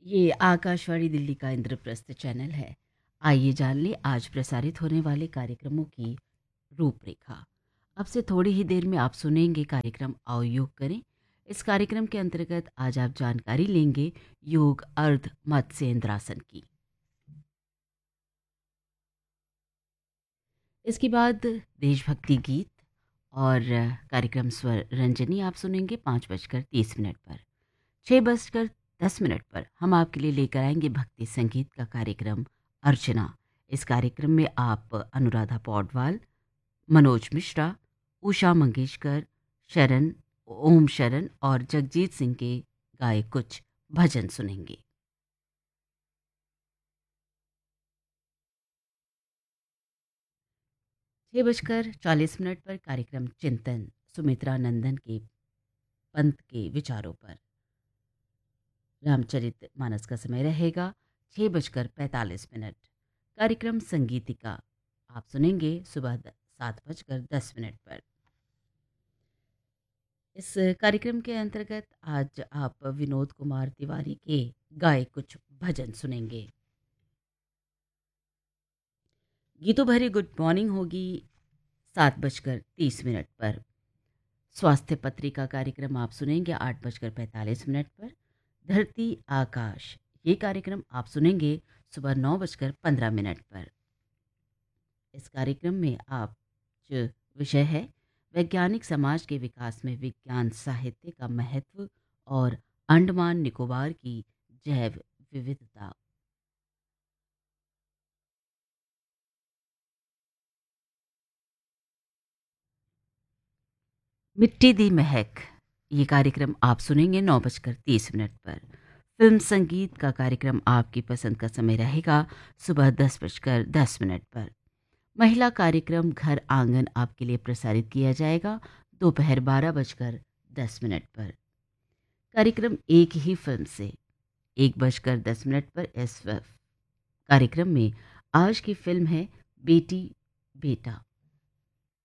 ये आकाशवाणी दिल्ली का इंद्रप्रस्थ चैनल है। आइए जान लें आज प्रसारित होने वाले कार्यक्रमों की रूपरेखा। अब से थोड़ी ही देर में आप सुनेंगे कार्यक्रम आओ योग करें। इस कार्यक्रम के अंतर्गत आज आप जानकारी लेंगे योग अर्ध मत्स्येंद्रासन की। इसके बाद देशभक्ति गीत और कार्यक्रम स्वर रंजनी आप सुनेंगे 5:30 पर। 6:10 पर हम आपके लिए लेकर आएंगे भक्ति संगीत का कार्यक्रम अर्चना। इस कार्यक्रम में आप अनुराधा पौडवाल, मनोज मिश्रा, उषा मंगेशकर, शरण, ओम शरण और जगजीत सिंह के गाए कुछ भजन सुनेंगे। 6:40 पर कार्यक्रम चिंतन सुमित्रा नंदन के पंथ के विचारों पर रामचरित मानस का समय रहेगा 6:45। कार्यक्रम संगीतिका आप सुनेंगे सुबह 7:10 पर। इस कार्यक्रम के अंतर्गत आज आप विनोद कुमार तिवारी के गाए कुछ भजन सुनेंगे। गीतों भरी गुड मॉर्निंग होगी 7:30 पर। स्वास्थ्य पत्रिका कार्यक्रम आप सुनेंगे 8:45 पर। धरती आकाश ये कार्यक्रम आप सुनेंगे सुबह 9:15 पर। इस कार्यक्रम में आप जो विषय है वैज्ञानिक समाज के विकास में विज्ञान साहित्य का महत्व और अंडमान निकोबार की जैव विविधता। मिट्टी दी महक ये कार्यक्रम आप सुनेंगे 9:30 पर। फिल्म संगीत का कार्यक्रम आपकी पसंद का समय रहेगा सुबह 10:10 पर। महिला कार्यक्रम घर आंगन आपके लिए प्रसारित किया जाएगा दोपहर 12:10 पर। कार्यक्रम एक ही फिल्म से 1:10 पर एस कार्यक्रम में आज की फिल्म है बेटी बेटा।